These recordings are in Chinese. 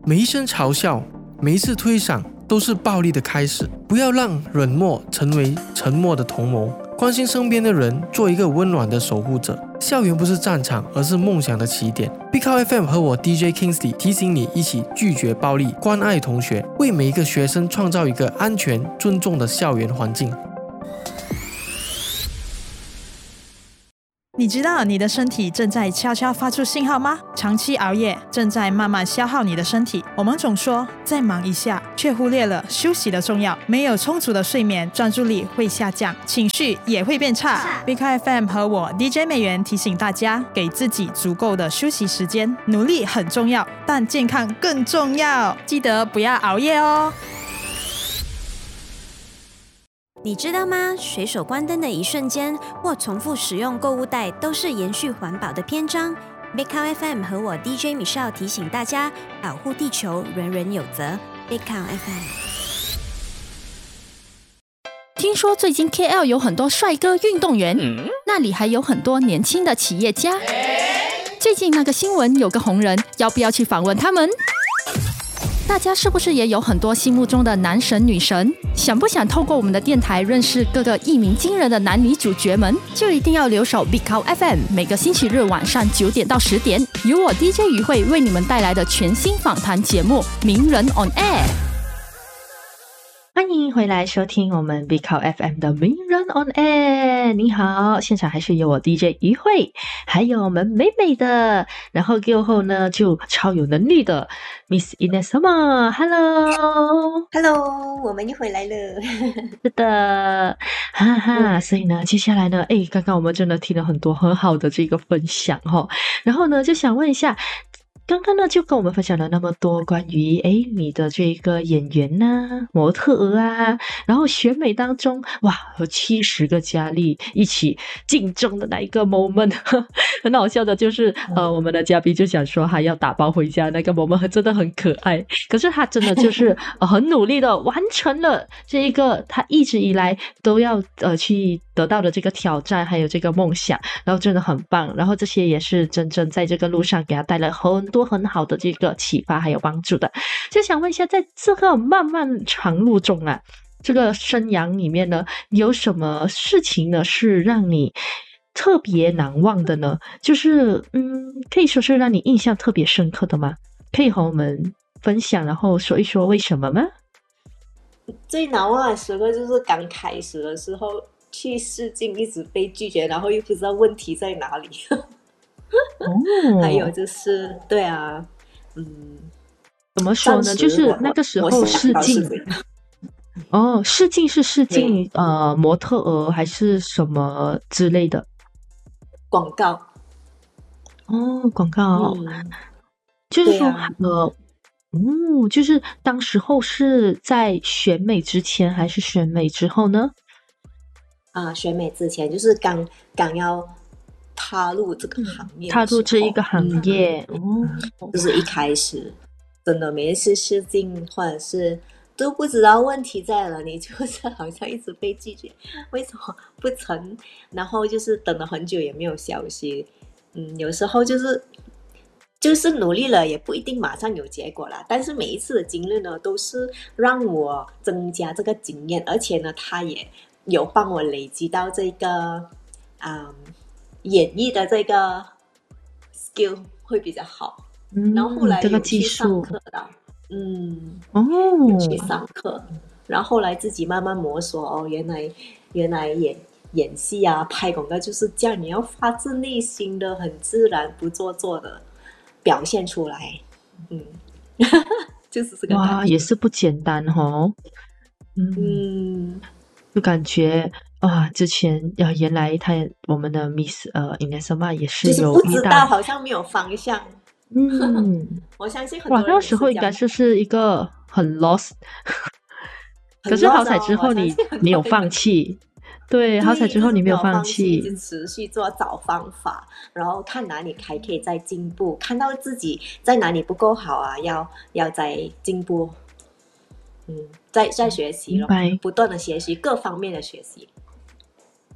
每一声嘲笑，每一次推搡都是暴力的开始。不要让冷漠成为沉默的同谋，关心身边的人，做一个温暖的守护者。校园不是战场，而是梦想的起点。Big Cow FM 和我 DJ Kingsley 提醒你一起拒绝暴力，关爱同学，为每一个学生创造一个安全、尊重的校园环境。 你知道你的身体正在悄悄发出信号吗？长期熬夜正在慢慢消耗你的身体。我们总说再忙一下，却忽略了休息的重要。没有充足的睡眠，专注力会下降，情绪也会变差。Big FM 和我 DJ 美元提醒大家，给自己足够的休息时间。努力很重要，但健康更重要。记得不要熬夜哦。 你知道吗？随手关灯的一瞬间，或重复使用购物袋，都是延续环保的篇章。Big Cow FM 和我 DJ Michelle 提醒大家，保护地球，人人有责。Big Cow FM。 听说最近 KL 有很多帅哥运动员，那里还有很多年轻的企业家。最近那个新闻有个红人，要不要去访问他们？大家是不是也有很多心目中的男神女神？想不想透过我们的电台认识各个一鸣惊人的男女主角们？就一定要留守 Big Cow FM， 每个星期日晚上9点到10点，由我 DJ 于慧为你们带来的全新访谈节目《名人 on Air》。 欢迎回来收听我们 Big Cow FM 的名人 on air。 你好，现场还是有我 DJ 于慧，还有我们美美的，然后过后呢就超有能力的 Miss Inesama。 Hello， 我们又回来了。 是的，哈哈。所以呢接下来呢刚刚我们真的听了很多很好的这个分享然后呢就想问一下，刚刚呢就跟我们分享了那么多关于你的这个演员啊、模特儿啊，然后选美当中哇有70个佳丽一起竞争的那一个 moment 很好笑的就是我们的嘉宾就想说他要打包回家，那个 moment 真的很可爱，可是他真的就是很努力的完成了这一个他一直以来都要去得到的这个挑战还有这个梦想，然后真的很棒，然后这些也是真正在这个路上给他带来很多很好的这个启发还有帮助的。就想问一下，在这个漫漫长路中啊，这个生涯里面呢，有什么事情呢是让你特别难忘的呢？就是可以说是让你印象特别深刻的吗？可以和我们分享，然后说一说为什么吗？ 最难忘的时刻就是刚开始的时候去试镜一直被拒绝，然后又不知道问题在哪里还有就是对啊怎么说呢，就是那个时候试镜试镜是试镜模特儿还是什么之类的？ 广告广告就是说就是当时候是在选美之前还是选美之后呢？ 选美之前，就是刚要踏入这个行业， 踏入这一个行业就是一开始真的每一次试镜或者是都不知道问题在哪里，就是好像一直被拒绝，为什么不成？然后就是等了很久也没有消息。有时候就是努力了也不一定马上有结果啦，但是每一次的经历呢都是让我增加这个经验，而且呢它也有帮我累积到这个演绎的这个 skill 会比较好。然后后来有去上课的有去上课，然后后来自己慢慢摸索原来演戏啊拍广告就是这样，你要发自内心的很自然不做作的表现出来就是这个哇也是不简单就感觉之前原来我们的 Miss Inesama 也是有就是不知道好像没有方向我相信很多人那时候应该是一个很 lost 可是好彩之后你没有放弃对，好彩之后你没有放弃， 就持续做找方法，然后看哪里还可以再进步，看到自己在哪里不够好啊，要再进步在学习了，不断的学习各方面的学习。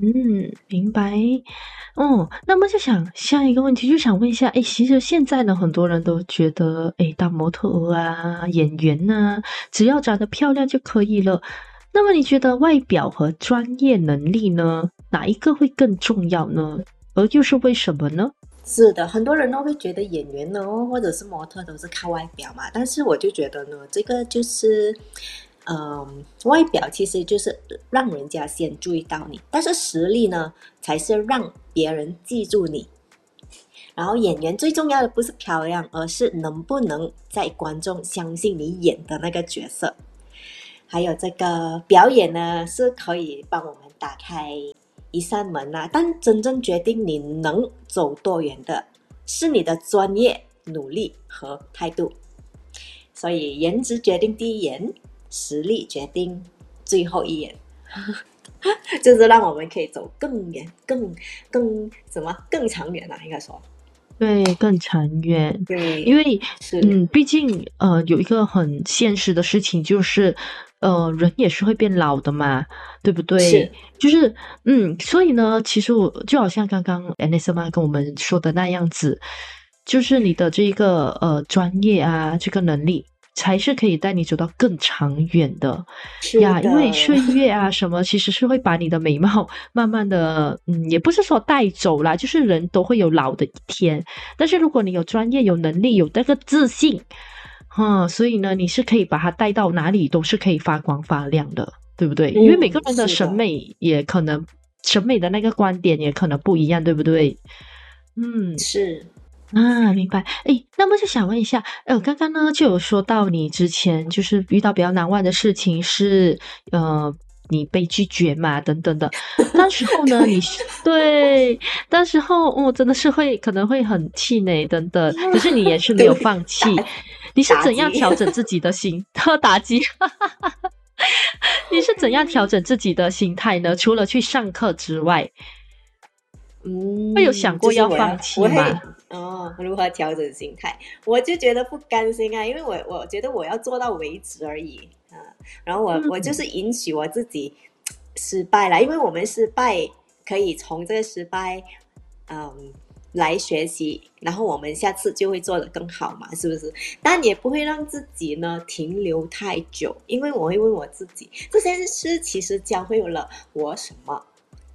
明白。那么就想下一个问题，就想问一下，其实现在呢，很多人都觉得，当模特儿啊、演员啊，只要长得漂亮就可以了。那么你觉得外表和专业能力呢，哪一个会更重要呢？而又是为什么呢？ 是的，很多人都会觉得演员呢，或者是模特都是靠外表嘛，但是我就觉得呢，这个就是外表其实就是让人家先注意到你，但是实力呢才是让别人记住你。然后演员最重要的不是漂亮，而是能不能在观众相信你演的那个角色。还有这个表演呢，是可以帮我们打开一扇门啊，但真正决定你能走多远的是你的专业、努力和态度。所以颜值决定第一眼，实力决定最后一眼，就是让我们可以走更远、更长远啊，应该说。 对，更长远。 对， 因为是毕竟有一个很现实的事情，就是人也是会变老的嘛，对不对？ 是， 就是所以呢，其实我就好像刚刚 Anissa 妈跟我们说的那样子，就是你的这个专业啊，这个能力才是可以带你走到更长远的呀。因为岁月啊什么，其实是会把你的美貌慢慢的，也不是说带走啦，就是人都会有老的一天。但是如果你有专业、有能力、有那个自信，所以呢，你是可以把它带到哪里都是可以发光发亮的，对不对？因为每个人的审美也可能，审美的那个观点也可能不一样，对不对？ 是。 明白。那么就想问一下，刚刚呢就有说到你之前就是遇到比较难忘的事情是，你被拒绝嘛，等等的。那时候呢，对，那时候真的是可能会很气馁等等，可是你也是没有放弃。你是怎样调整自己的心打击？你是怎样调整自己的心态呢？除了去上课之外，会有想过要放弃吗？ 如何调整心态？我就觉得不甘心啊，因为我觉得我要做到为止而已啊。然后我就是允许我自己失败了，因为我们失败可以从这个失败来学习，然后我们下次就会做得更好嘛，是不是？但也不会让自己呢停留太久，因为我会问我自己，这件事其实教会了我什么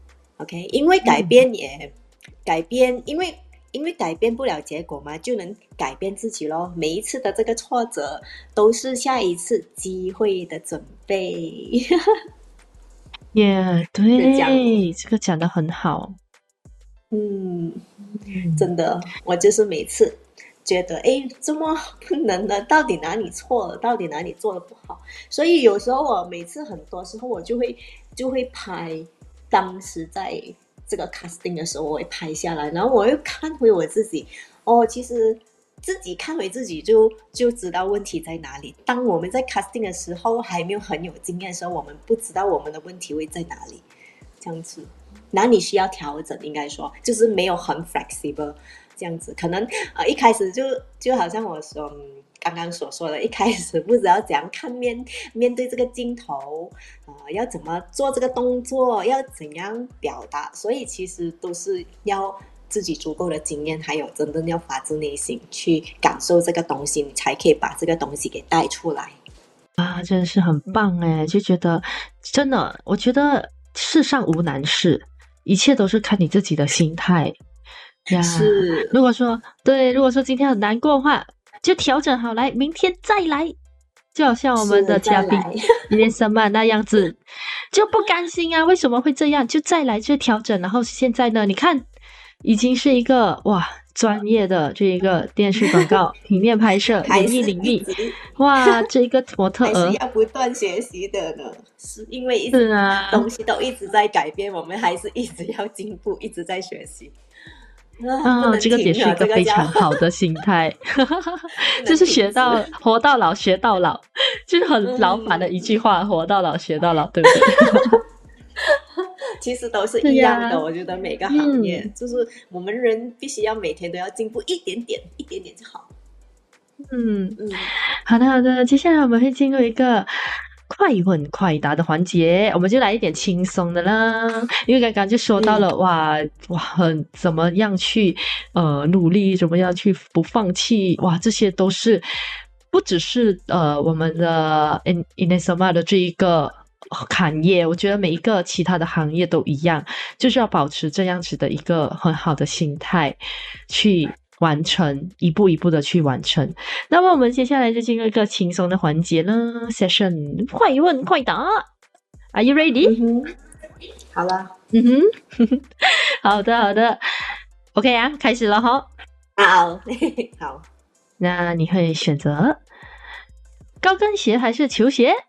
？OK， 因为改变因为改变不了结果嘛，就能改变自己咯。每一次的这个挫折都是下一次机会的准备。 对，这个讲得很好。 真的，我就是每次觉得怎么不能呢？到底哪里错了？到底哪里做得不好？所以有时候我每次很多时候我就会拍当时在这个 casting 的时候，我会拍下来，然后我又看回我自己。其实自己看回自己就知道问题在哪里。当我们在 casting 的时候还没有很有经验的时候，我们不知道我们的问题会在哪里，这样子哪里需要调整，应该说就是没有很 flexible 这样子。可能一开始就好像我说刚刚所说的，一开始不知道怎样面对这个镜头，要怎么做这个动作，要怎样表达，所以其实都是要自己足够的经验，还有真的要发自内心去感受这个东西，你才可以把这个东西给带出来啊！真的是很棒就觉得真的，我觉得世上无难事，一切都是看你自己的心态呀。 是， 如果说今天很难过的话，就调整好来，明天再来。就好像我们的嘉宾连什么那样子，就不甘心啊！为什么会这样？就再来，就调整。然后现在呢，你看，已经是一个专业的这一个电视广告平面拍摄演艺领域，这个模特儿还是要不断学习的呢。是因为东西都一直在改变，我们还是一直要进步，一直在学习。 这个也是一个非常好的心态，就是活到老学到老，就是很老板的一句话，活到老学到老，对不对？ 其实都是一样的，我觉得每个行业就是我们人必须要每天都要进步一点点就好。 好的，接下来我们会进入一个快问快答的环节，我们就来一点轻松的啦。因为刚刚就说到了，怎么样去努力，怎么样去不放弃，哇，这些都是不只是我们的 Inesoma 的这一个行业，我觉得每一个其他的行业都一样，就是要保持这样子的一个很好的心态去完成，一步一步的去完成。那么我们接下来就进入一个轻松的环节呢 ，session 快问快答 ，Are you ready？ 好了， 好的 ，OK 啊，开始了哈。 好，好， 那你会选择高跟鞋还是球鞋？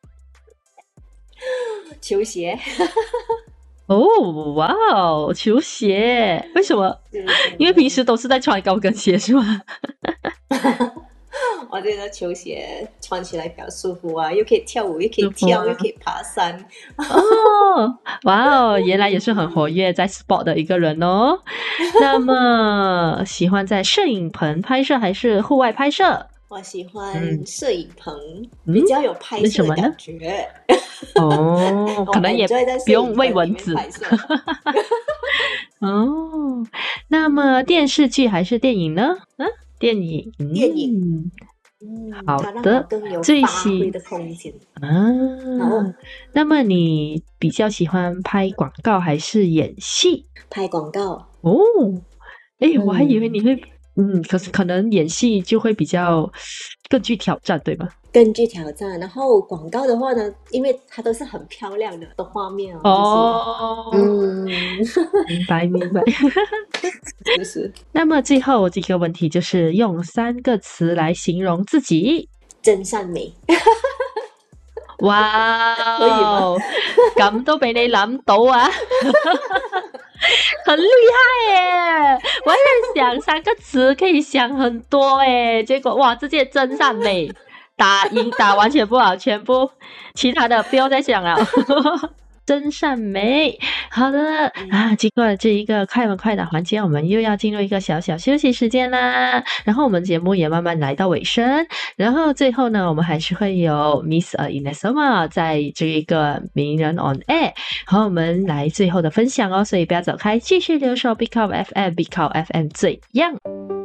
球鞋。 哦，哇哦，球鞋，为什么？因为平时都是在穿高跟鞋是吗？ 我觉得球鞋穿起来比较舒服啊，又可以跳舞，又可以跳，又可以爬山。 哦，哇哦，原来也是很活跃在 sport 的一个人哦。那么喜欢在摄影棚拍摄还是户外拍摄？ 我喜欢摄影棚，比较有拍摄的感觉。 哦，可能也不用喂蚊子。哦，那么电视剧还是电影呢？电影。好的，最喜的空间啊。那么你比较喜欢拍广告还是演戏？ 拍广告。 哦，我还以为你会。可能演戏就会比较更具挑战，对吧？ 更具挑战。然后广告的话呢，因为它都是很漂亮的画面哦。明白。 是。 那么最后这个问题就是用3个词来形容自己。 真善美。 哇哦，咁都俾你諗到啊！很厉害耶！我在想3个词可以想很多耶，结果哇，直接真善美，打完全不好，全部其他的不要再想了。真善美。好的经过了这一个快问快答环节，我们又要进入一个小小休息时间啦。然后我们节目也慢慢来到尾声，然后最后呢，我们还是会有 Miss Inesoma 在这一个名人 on air 和我们来最后的分享哦，所以不要走开，继续留守 Big Up FM， Big Up FM 最样。